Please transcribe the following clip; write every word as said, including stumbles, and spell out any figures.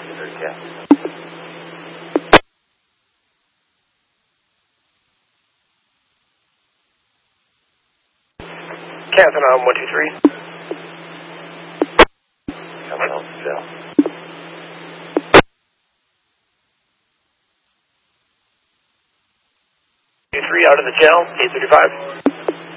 Okay. Catherine on one two three. Coming on cell. two three out of the channel, eight thirty-five.